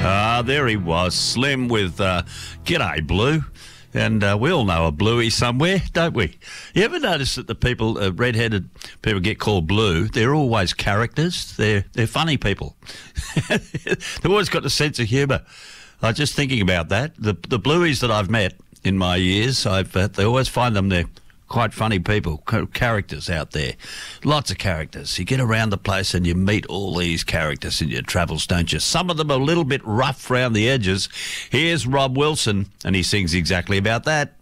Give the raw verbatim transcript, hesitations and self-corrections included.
Ah, there he was, Slim with uh, G'day Blue. And uh, we all know a Bluey somewhere, don't we? You ever notice that the people, uh, red-headed people get called Blue, they're always characters. They're they're funny people. They've always got a sense of humour. I was just thinking about that. The the Blueies that I've met in my years, I've uh, they always find them they're quite funny people, characters out there. Lots of characters. You get around the place and you meet all these characters in your travels, don't you? Some of them are a little bit rough around the edges. Here's Rob Wilson, and he sings exactly about that.